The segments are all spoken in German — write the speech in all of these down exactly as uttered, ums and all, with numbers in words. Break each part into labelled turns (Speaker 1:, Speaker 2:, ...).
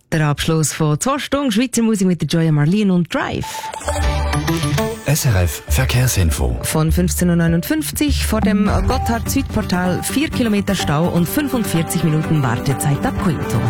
Speaker 1: Der Abschluss von zwei Stunden Schweizer Musik mit der Joya Marlene und Drive.
Speaker 2: S R F Verkehrsinfo.
Speaker 1: Von fünfzehn Uhr neunundfünfzig vor dem Gotthard-Südportal vier Kilometer Stau und fünfundvierzig Minuten Wartezeit ab Quinto.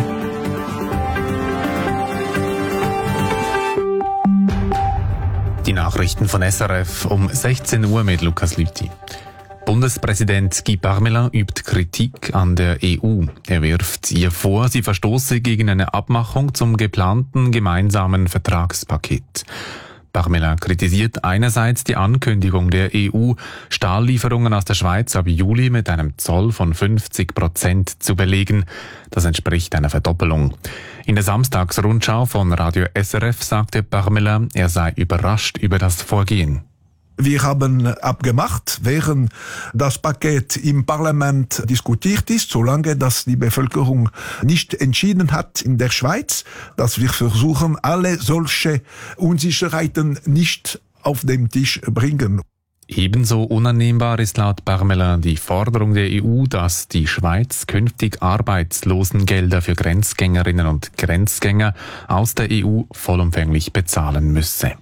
Speaker 3: Die Nachrichten von S R F um sechzehn Uhr mit Lukas Lüthi. Bundespräsident Guy Parmelin übt Kritik an der E U. Er wirft ihr vor, sie verstoße gegen eine Abmachung zum geplanten gemeinsamen Vertragspaket. Parmelin kritisiert einerseits die Ankündigung der E U, Stahllieferungen aus der Schweiz ab Juli mit einem Zoll von fünfzig Prozent zu belegen. Das entspricht einer Verdoppelung. In der Samstagsrundschau von Radio S R F sagte Parmelin, er sei überrascht über das Vorgehen.
Speaker 4: Wir haben abgemacht, während das Paket im Parlament diskutiert ist, solange das die Bevölkerung nicht entschieden hat in der Schweiz, dass wir versuchen, alle solche Unsicherheiten nicht auf den Tisch bringen.
Speaker 3: Ebenso unannehmbar ist laut Parmelin die Forderung der E U, dass die Schweiz künftig Arbeitslosengelder für Grenzgängerinnen und Grenzgänger aus der E U vollumfänglich bezahlen müsse.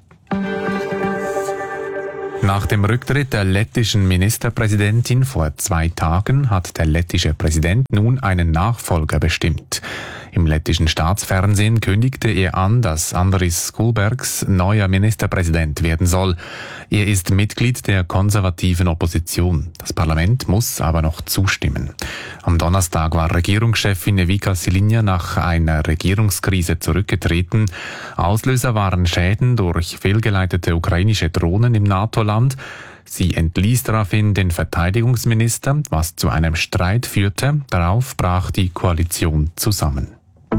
Speaker 3: Nach dem Rücktritt der lettischen Ministerpräsidentin vor zwei Tagen hat der lettische Präsident nun einen Nachfolger bestimmt. Im lettischen Staatsfernsehen kündigte er an, dass Andris Kulbergs neuer Ministerpräsident werden soll. Er ist Mitglied der konservativen Opposition. Das Parlament muss aber noch zustimmen. Am Donnerstag war Regierungschefin Vika Silinja nach einer Regierungskrise zurückgetreten. Auslöser waren Schäden durch fehlgeleitete ukrainische Drohnen im NATO-Land. Sie entließ daraufhin den Verteidigungsminister, was zu einem Streit führte. Darauf brach die Koalition zusammen.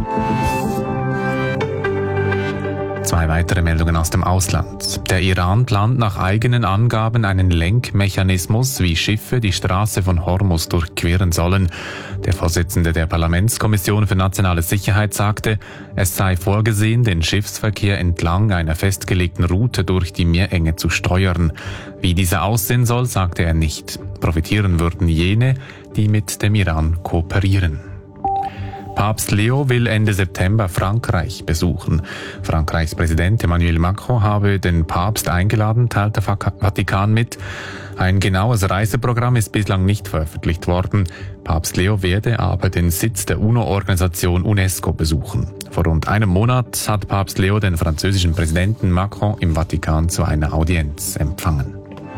Speaker 3: Zwei weitere Meldungen aus dem Ausland. Der Iran plant nach eigenen Angaben einen Lenkmechanismus, wie Schiffe die Straße von Hormuz durchqueren sollen. Der Vorsitzende der Parlamentskommission für nationale Sicherheit sagte, es sei vorgesehen, den Schiffsverkehr entlang einer festgelegten Route durch die Meerenge zu steuern. Wie diese aussehen soll, sagte er nicht. Profitieren würden jene, die mit dem Iran kooperieren. Papst Leo will Ende September Frankreich besuchen. Frankreichs Präsident Emmanuel Macron habe den Papst eingeladen, teilt der Vatikan mit. Ein genaues Reiseprogramm ist bislang nicht veröffentlicht worden. Papst Leo werde aber den Sitz der UNO-Organisation UNESCO besuchen. Vor rund einem Monat hat Papst Leo den französischen Präsidenten Macron im Vatikan zu einer Audienz empfangen.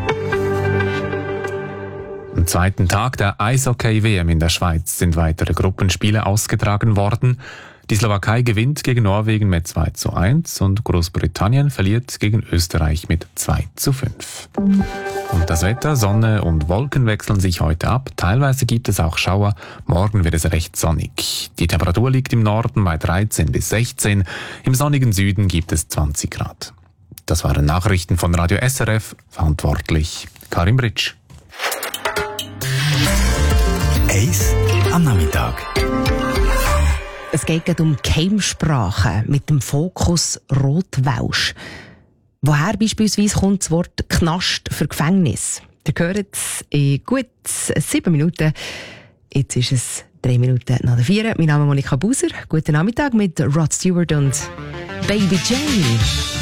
Speaker 3: Am zweiten Tag der Eishockey-W M in der Schweiz sind weitere Gruppenspiele ausgetragen worden. Die Slowakei gewinnt gegen Norwegen mit zwei zu eins und Großbritannien verliert gegen Österreich mit zwei zu fünf. Und das Wetter, Sonne und Wolken wechseln sich heute ab. Teilweise gibt es auch Schauer. Morgen wird es recht sonnig. Die Temperatur liegt im Norden bei dreizehn bis sechzehn. Im sonnigen Süden gibt es zwanzig Grad. Das waren Nachrichten von Radio S R F. Verantwortlich Karim Britsch.
Speaker 2: Eis am Nachmittag.
Speaker 1: Es geht um Keimsprachen mit dem Fokus Rotwelsch. Woher beispielsweise kommt das Wort Knast für Gefängnis? Ihr hört es in gut sieben Minuten. Jetzt ist es drei Minuten nach der vier. Mein Name ist Monika Buser. Guten Nachmittag mit Rod Stewart und Baby Jane.